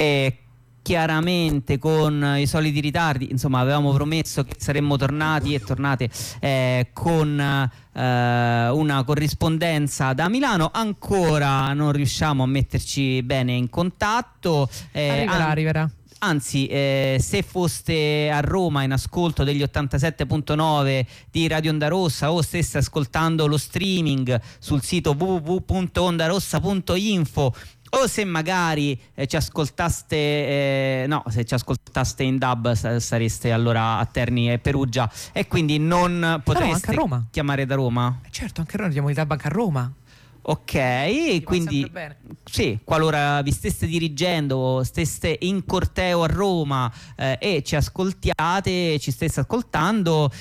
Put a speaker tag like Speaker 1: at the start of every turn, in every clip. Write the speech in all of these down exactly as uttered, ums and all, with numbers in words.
Speaker 1: E chiaramente con i soliti ritardi, insomma avevamo promesso che saremmo tornati e tornate eh, con eh, una corrispondenza da Milano. Ancora non riusciamo a metterci bene in contatto. eh,
Speaker 2: arriverà,
Speaker 1: an-
Speaker 2: arriverà.
Speaker 1: Anzi, eh, se foste a Roma in ascolto degli ottantasette punto nove di Radio Onda Rossa o stesse ascoltando lo streaming sul sito w w w punto ondarossa punto info, o se magari eh, ci ascoltaste eh, no, se ci ascoltaste in dub sareste allora a Terni e Perugia e quindi non potreste
Speaker 2: no, Roma.
Speaker 1: chiamare da Roma.
Speaker 2: Eh certo, anche noi andiamo in dub anche a Roma.
Speaker 1: Ok, quindi sì, qualora vi steste dirigendo, steste in corteo a Roma eh, e ci ascoltiate, ci stesse ascoltando,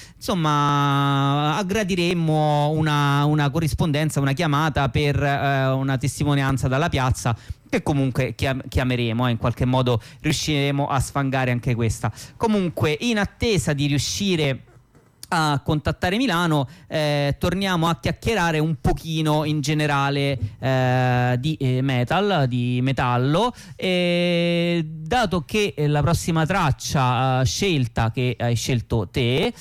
Speaker 1: insomma aggradiremmo una, una corrispondenza, una chiamata per eh, una testimonianza dalla piazza, che comunque chiam- chiameremo, eh, in qualche modo riusciremo a sfangare anche questa. Comunque, in attesa di riuscire a contattare Milano, eh, torniamo a chiacchierare un pochino in generale eh, di eh, metal, di metallo, e dato che la prossima traccia eh, scelta, che hai scelto te,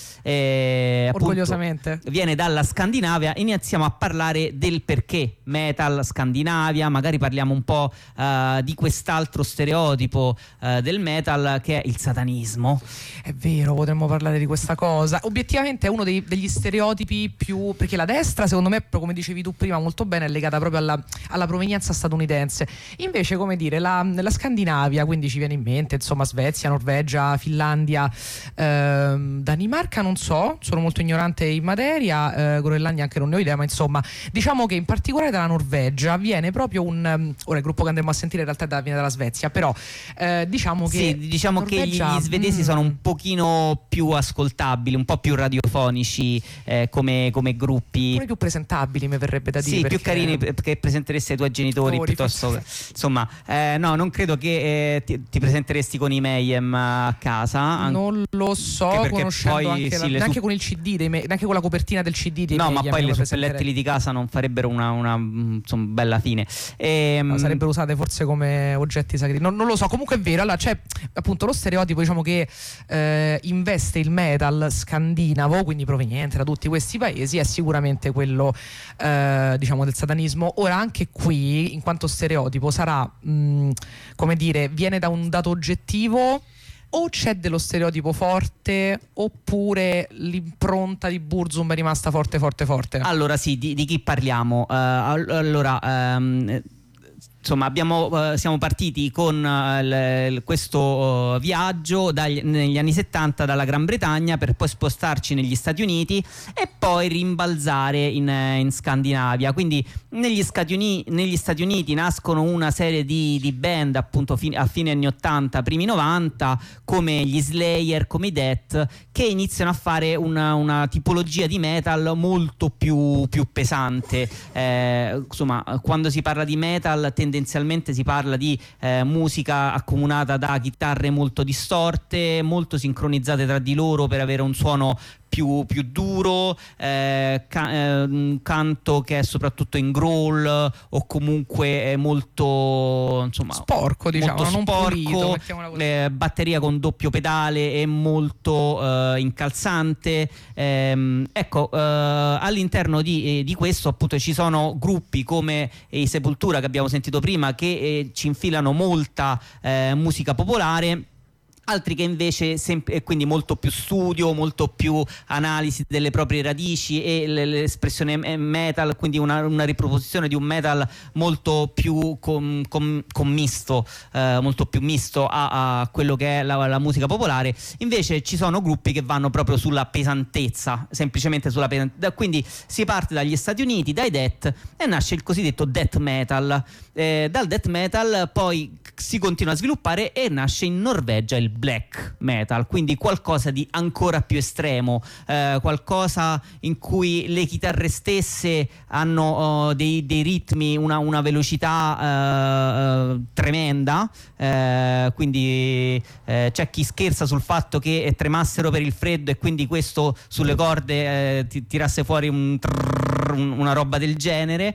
Speaker 1: eh,
Speaker 2: orgogliosamente
Speaker 1: appunto, viene dalla Scandinavia, iniziamo a parlare del perché metal Scandinavia, magari parliamo un po' eh, di quest'altro stereotipo eh, del metal, che è il satanismo.
Speaker 2: È vero, potremmo parlare di questa cosa. Obiettivamente è uno dei, degli stereotipi più, perché la destra secondo me, come dicevi tu prima molto bene, è legata proprio alla, alla provenienza statunitense. Invece, come dire, la, la Scandinavia, quindi ci viene in mente insomma Svezia, Norvegia, Finlandia, ehm, Danimarca non so, sono molto ignorante in materia, eh, Groenlandia anche non ne ho idea, ma insomma diciamo che in particolare dalla Norvegia viene proprio un um, ora il gruppo che andremo a sentire in realtà da, viene dalla Svezia, però eh, diciamo che
Speaker 1: sì, diciamo Norvegia, che gli svedesi mm, sono un pochino più ascoltabili, un po' più radiofonici eh, come, come gruppi,
Speaker 2: pure più presentabili, mi verrebbe da dire.
Speaker 1: Sì,
Speaker 2: perché...
Speaker 1: più carini, che presenteresti ai tuoi genitori oh, piuttosto che, insomma eh, no, non credo che eh, ti, ti presenteresti con i Mayhem a casa.
Speaker 2: Non lo so, conoscendo
Speaker 1: poi,
Speaker 2: anche
Speaker 1: sì,
Speaker 2: la, neanche
Speaker 1: su...
Speaker 2: con il C D dei me, neanche con la copertina del C D dei
Speaker 1: no,
Speaker 2: Mayhem,
Speaker 1: ma poi le suppellettili di casa non farebbero una, una insomma, bella fine. E,
Speaker 2: no, sarebbero usate forse come oggetti sacri, non, non lo so. Comunque è vero, allora c'è appunto lo stereotipo, diciamo, che eh, investe il metal scandinavo, quindi proveniente da tutti questi paesi, è sicuramente quello eh, diciamo del satanismo. Ora anche qui, in quanto stereotipo, sarà mh, come dire, viene da un dato oggettivo, o c'è dello stereotipo forte, oppure l'impronta di Burzum è rimasta forte forte forte?
Speaker 1: Allora sì, di, di chi parliamo? Uh, allora um, insomma abbiamo, uh, siamo partiti con uh, l- questo uh, viaggio dagli, negli anni settanta dalla Gran Bretagna, per poi spostarci negli Stati Uniti e poi rimbalzare in, in Scandinavia. Quindi negli Stati, Uni- negli Stati Uniti nascono una serie di, di band appunto fi- a fine anni ottanta, primi novanta, come gli Slayer, come i Death, che iniziano a fare una, una tipologia di metal molto più, più pesante. Eh, insomma, quando si parla di metal tendenzialmente si parla di eh, musica accomunata da chitarre molto distorte, molto sincronizzate tra di loro per avere un suono più, più duro, eh, ca- eh, un canto che è soprattutto in growl o comunque è molto, insomma,
Speaker 2: sporco, diciamo,
Speaker 1: molto
Speaker 2: non
Speaker 1: sporco,
Speaker 2: pulito, mettiamola così.
Speaker 1: Eh, batteria con doppio pedale e molto eh, incalzante. Ehm, ecco, eh, all'interno di, eh, di questo appunto ci sono gruppi come i Sepultura che abbiamo sentito prima, che eh, ci infilano molta eh, musica popolare, altri che invece sem- quindi molto più studio, molto più analisi delle proprie radici e l- l'espressione metal, quindi una, una riproposizione di un metal molto più com- com- commisto, eh, molto più misto a, a quello che è la, la musica popolare. Invece ci sono gruppi che vanno proprio sulla pesantezza, semplicemente sulla pesantezza. Quindi si parte dagli Stati Uniti, dai Death, e nasce il cosiddetto death metal. Eh, dal death metal poi si continua a sviluppare e nasce in Norvegia il black metal, quindi qualcosa di ancora più estremo, eh, qualcosa in cui le chitarre stesse hanno uh, dei, dei ritmi, una, una velocità uh, tremenda, uh, quindi uh, c'è chi scherza sul fatto che tremassero per il freddo e quindi questo sulle corde uh, ti, tirasse fuori un trrr, un, una roba del genere.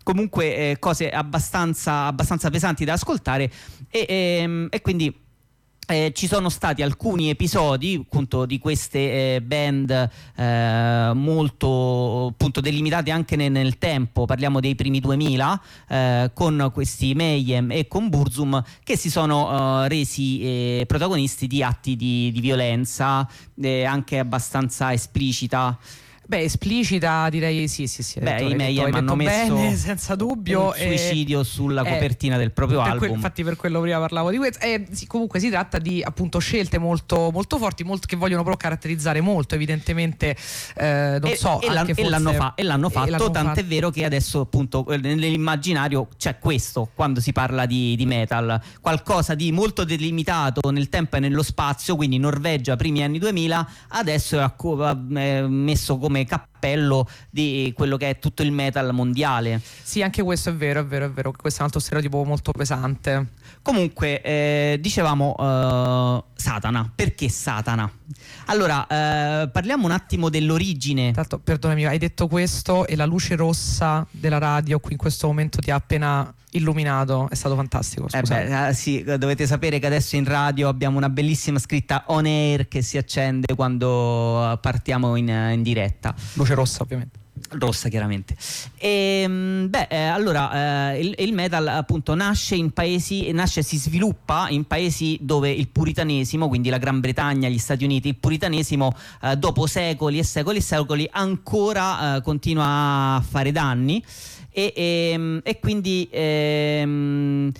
Speaker 1: comunque eh, cose abbastanza, abbastanza pesanti da ascoltare e, e, e quindi Eh, ci sono stati alcuni episodi appunto di queste eh, band eh, molto appunto delimitate anche nel, nel tempo, parliamo dei primi duemila, eh, con questi Mayhem e con Burzum, che si sono eh, resi eh, protagonisti di atti di, di violenza eh, anche abbastanza esplicita.
Speaker 2: Beh, esplicita direi sì, sì, sì.
Speaker 1: Beh,
Speaker 2: detto,
Speaker 1: i Mayhem hanno messo
Speaker 2: bene, senza dubbio,
Speaker 1: un suicidio
Speaker 2: e,
Speaker 1: sulla
Speaker 2: eh,
Speaker 1: copertina del proprio
Speaker 2: per
Speaker 1: album.
Speaker 2: Que- infatti per quello prima parlavo di questo. E sì, comunque si tratta di appunto scelte molto, molto forti, molto, che voglio però caratterizzare molto, evidentemente. Eh, non
Speaker 1: e,
Speaker 2: so,
Speaker 1: e,
Speaker 2: anche
Speaker 1: l'han-
Speaker 2: forse,
Speaker 1: e l'hanno, fa- e l'hanno fatto,
Speaker 2: e l'hanno
Speaker 1: tant'è
Speaker 2: fatto.
Speaker 1: vero che adesso appunto eh, nell'immaginario c'è questo quando si parla di, di metal, qualcosa di molto delimitato nel tempo e nello spazio, quindi Norvegia primi anni duemila, adesso è acco- è messo come cappello di quello che è tutto il metal mondiale.
Speaker 2: Sì, anche questo è vero, è vero, è vero, questo è un altro stereotipo molto pesante.
Speaker 1: Comunque eh, dicevamo uh, Satana, perché Satana? Allora eh, parliamo un attimo dell'origine.
Speaker 2: Tanto, perdonami, hai detto questo e la luce rossa della radio qui in questo momento ti ha appena illuminato, è stato fantastico.
Speaker 1: Eh beh, sì, dovete sapere che adesso in radio abbiamo una bellissima scritta on air che si accende quando partiamo in, in diretta.
Speaker 2: Luce rossa, ovviamente.
Speaker 1: Rossa, chiaramente. E, beh, eh, allora eh, il, il metal appunto nasce in paesi, nasce e si sviluppa in paesi dove il puritanesimo, quindi la Gran Bretagna, gli Stati Uniti, il puritanesimo eh, dopo secoli e secoli e secoli ancora eh, continua a fare danni. E, e, e quindi ehm,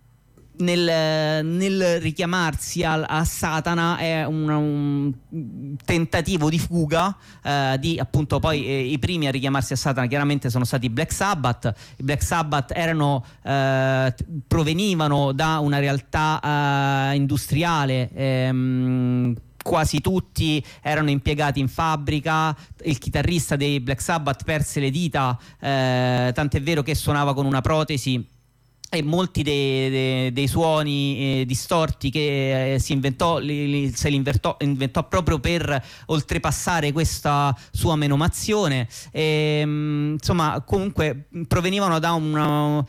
Speaker 1: nel, nel richiamarsi a, a Satana è un, un tentativo di fuga eh, di appunto poi eh, i primi a richiamarsi a Satana chiaramente sono stati i Black Sabbath. I Black Sabbath erano eh, provenivano da una realtà eh, industriale, ehm, quasi tutti erano impiegati in fabbrica. Il chitarrista dei Black Sabbath perse le dita, eh, tant'è vero che suonava con una protesi, e molti dei, dei, dei suoni eh, distorti che eh, si inventò li, li, se li inventò, inventò proprio per oltrepassare questa sua menomazione. E, mh, insomma, comunque provenivano da una,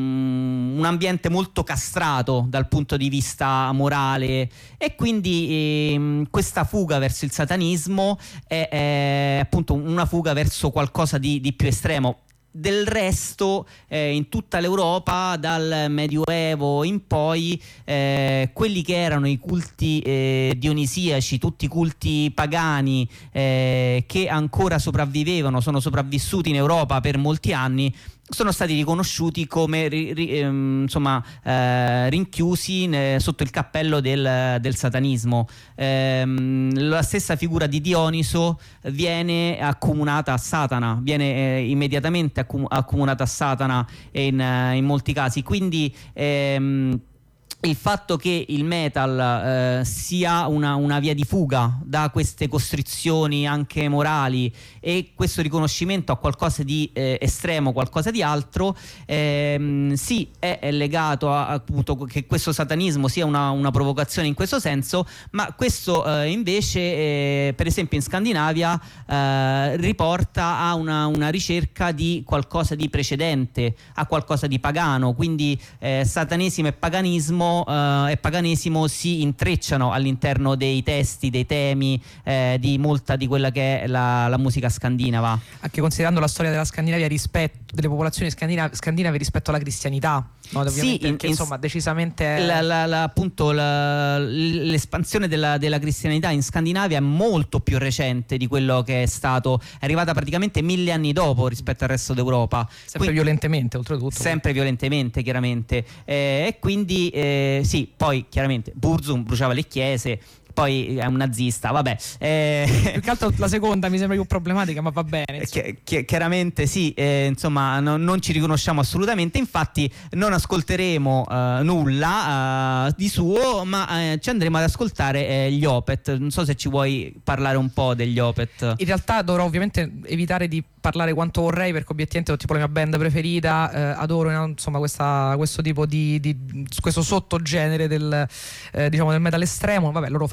Speaker 1: un, un ambiente molto castrato dal punto di vista morale, e quindi eh, questa fuga verso il satanismo è, è appunto una fuga verso qualcosa di, di più estremo. Del resto eh, in tutta l'Europa dal Medioevo in poi eh, quelli che erano i culti eh, dionisiaci, tutti i culti pagani eh, che ancora sopravvivevano, sono sopravvissuti in Europa per molti anni, sono stati riconosciuti come ri, ri, ehm, insomma eh, rinchiusi ne, sotto il cappello del, del satanismo. Ehm, la stessa figura di Dioniso viene accomunata a Satana, viene eh, immediatamente accum- accomunata a Satana in, uh, in molti casi, quindi ehm, il fatto che il metal eh, sia una, una via di fuga da queste costrizioni anche morali, e questo riconoscimento a qualcosa di eh, estremo, qualcosa di altro, ehm, sì, è, è legato a, appunto che questo satanismo sia una, una provocazione in questo senso, ma questo eh, invece eh, per esempio in Scandinavia eh, riporta a una, una ricerca di qualcosa di precedente, a qualcosa di pagano, quindi eh, satanesimo e paganismo Uh, e paganesimo si intrecciano all'interno dei testi, dei temi eh, di molta di quella che è la, la musica scandinava.
Speaker 2: Anche considerando la storia della Scandinavia rispetto delle popolazioni scandinave, scandinave rispetto alla cristianità, no?
Speaker 1: Sì, in,
Speaker 2: che, insomma decisamente
Speaker 1: la, la, la, appunto la, l'espansione della, della cristianità in Scandinavia è molto più recente di quello che è stato, è arrivata praticamente mille anni dopo rispetto al resto d'Europa,
Speaker 2: sempre
Speaker 1: quindi,
Speaker 2: violentemente oltretutto
Speaker 1: sempre violentemente chiaramente, eh, e quindi eh, sì, poi chiaramente Burzum bruciava le chiese, poi è un nazista, vabbè. Eh,
Speaker 2: più che altro la seconda mi sembra più problematica, ma va bene.
Speaker 1: Chi- chi- chiaramente sì, eh, insomma, no, non ci riconosciamo assolutamente. Infatti, non ascolteremo eh, nulla eh, di suo, ma eh, ci andremo ad ascoltare eh, gli Opeth. Non so se ci vuoi parlare un po' degli Opeth.
Speaker 2: In realtà dovrò ovviamente evitare di parlare quanto vorrei, perché obiettivamente è tipo la mia band preferita, eh, adoro insomma questa, questo tipo di, di questo sottogenere del, eh, diciamo del metal estremo. Vabbè, loro fanno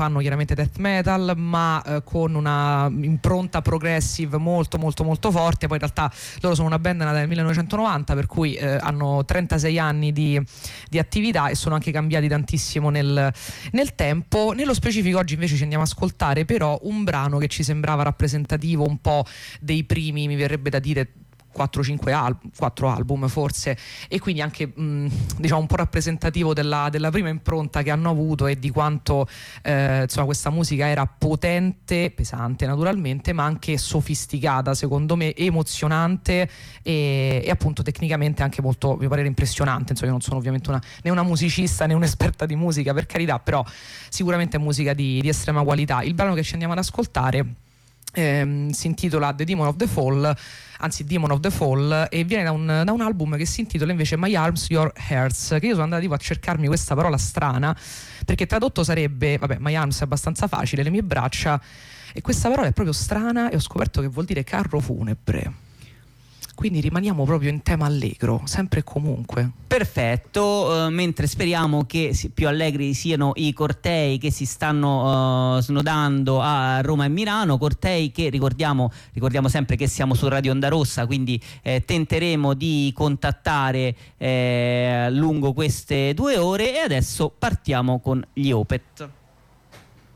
Speaker 2: fanno chiaramente death metal, ma eh, con una impronta progressive molto molto molto forte. Poi in realtà loro sono una band nata nel millenovecentonovanta, per cui eh, hanno trentasei anni di, di attività e sono anche cambiati tantissimo nel, nel tempo. Nello specifico oggi invece ci andiamo ad ascoltare però un brano che ci sembrava rappresentativo un po' dei primi, mi verrebbe da dire quattro cinque album, quattro album forse, e quindi anche mh, diciamo un po' rappresentativo della, della prima impronta che hanno avuto e di quanto eh, insomma questa musica era potente, pesante naturalmente, ma anche sofisticata, secondo me emozionante e, e appunto tecnicamente anche molto, a mio parere, impressionante. Insomma, io non sono ovviamente una, né una musicista né un'esperta di musica, per carità, però sicuramente è musica di, di estrema qualità. Il brano che ci andiamo ad ascoltare ehm, si intitola The Demon of the Fall, anzi Demon of the Fall, e viene da un, da un album che si intitola invece My Arms, Your Hearts, che io sono andato tipo a cercarmi questa parola strana, perché tradotto sarebbe, vabbè, My Arms è abbastanza facile, le mie braccia, e questa parola è proprio strana e ho scoperto che vuol dire carro funebre. Quindi rimaniamo proprio in tema allegro, sempre e comunque.
Speaker 1: Perfetto, uh, mentre speriamo che si, più allegri siano i cortei che si stanno uh, snodando a Roma e Milano, cortei che ricordiamo, ricordiamo sempre che siamo su Radio Onda Rossa, quindi eh, tenteremo di contattare eh, lungo queste due ore, e adesso partiamo con gli Opeth.